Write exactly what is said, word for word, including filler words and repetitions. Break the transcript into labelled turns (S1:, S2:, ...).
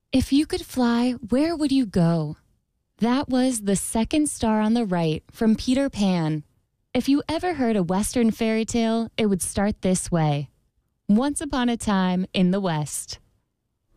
S1: If you could fly, where would you go? That was the second star on the right from Peter Pan. If you ever heard a Western fairy tale, it would start this way. Once upon a time in the West.